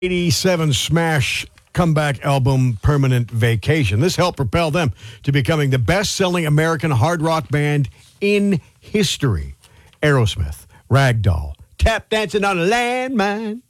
1987 smash comeback album Permanent Vacation. This helped propel them to becoming the best-selling American hard rock band in history. Aerosmith, Ragdoll, Tap Dancing on a Landmine.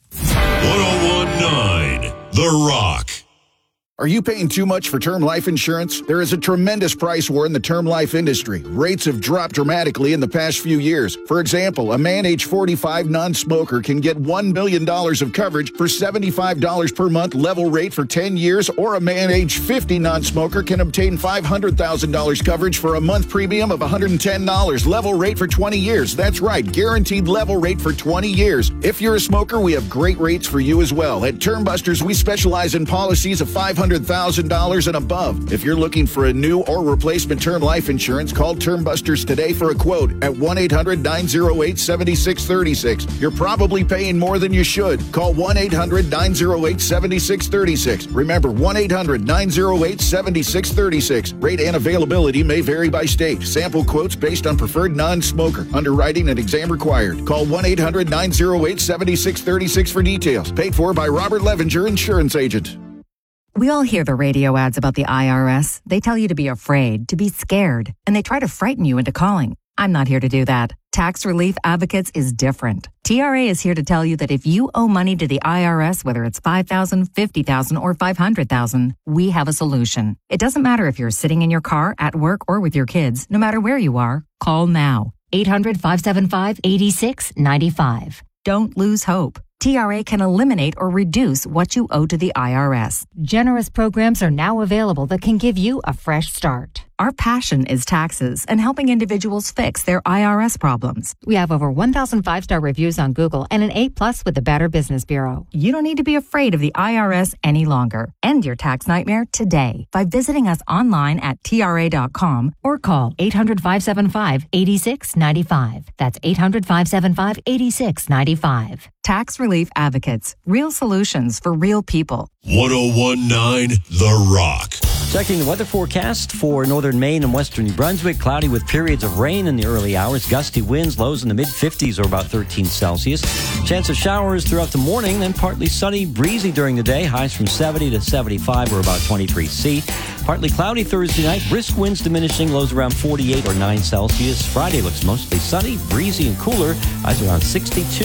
1019 The Rock. Are you paying too much for term life insurance? There is a tremendous price war in the term life industry. Rates have dropped dramatically in the past few years. For example, a man age 45 non-smoker can get $1 million of coverage for $75 per month level rate for 10 years, or a man age 50 non-smoker can obtain $500,000 coverage for a month premium of $110 level rate for 20 years. That's right, guaranteed level rate for 20 years. If you're a smoker, we have great rates for you as well. At Term Busters, we specialize in policies of $500,000 and above. If you're looking for a new or replacement term life insurance, call Term Busters today for a quote at 1-800-908-7636. You're probably paying more than you should. Call 1-800-908-7636. Remember, 1-800-908-7636. Rate and availability may vary by state. Sample quotes based on preferred non-smoker. Underwriting and exam required. Call 1-800-908-7636 for details. Paid for by Robert Levenger, insurance agent. We all hear the radio ads about the IRS. They tell you to be afraid, to be scared, and they try to frighten you into calling. I'm not here to do that. Tax Relief Advocates is different. TRA is here to tell you that if you owe money to the IRS, whether it's $5,000, $50,000, or $500,000, we have a solution. It doesn't matter if you're sitting in your car, at work, or with your kids. No matter where you are, call now. 800-575-8695. Don't lose hope. TRA can eliminate or reduce what you owe to the IRS. Generous programs are now available that can give you a fresh start. Our passion is taxes and helping individuals fix their IRS problems. We have over 1,000 5-star reviews on Google and an A+ with the Better Business Bureau. You don't need to be afraid of the IRS any longer. End your tax nightmare today by visiting us online at TRA.com or call 800-575-8695. That's 800-575-8695. Tax Relief Advocates. Real solutions for real people. 1019 The Rock. Checking the weather forecast for northern Maine and western New Brunswick. Cloudy with periods of rain in the early hours. Gusty winds, lows in the mid-50s or about 13 Celsius. Chance of showers throughout the morning, then partly sunny, breezy during the day. Highs from 70 to 75 or about 23 C. Partly cloudy Thursday night. Brisk winds diminishing, lows around 48 or 9 Celsius. Friday looks mostly sunny, breezy and cooler. Highs around 62.